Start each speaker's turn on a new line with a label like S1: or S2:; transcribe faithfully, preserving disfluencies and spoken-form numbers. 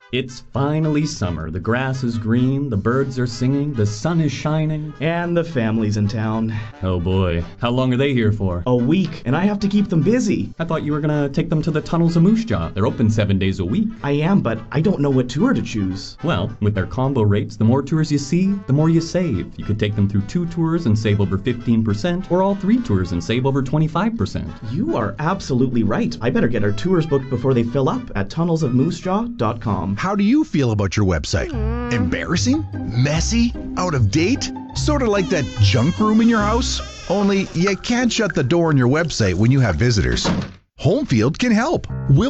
S1: It's finally summer. The grass is green, the birds are singing, the sun is shining.
S2: And the family's in town.
S1: Oh boy, how long are they here for?
S2: A week, and I have to keep them busy.
S1: I thought you were gonna take them to the tunnels of Moose Jaw. They're open seven days a week.
S2: I am, but I don't know what tour to choose.
S1: Well, with their combo rates, the more tours you see, the more you save. You could take them through two tours and save over fifteen percent, or all three tours and save over twenty-five percent.
S2: You are absolutely right. I better get our tours booked before they fill up at tunnels of moose jaw dot com.
S3: How do you feel about your website? Embarrassing? Messy? Out of date? Sort of like that junk room in your house? Only you can't shut the door on your website when you have visitors. Homefield can help. We'll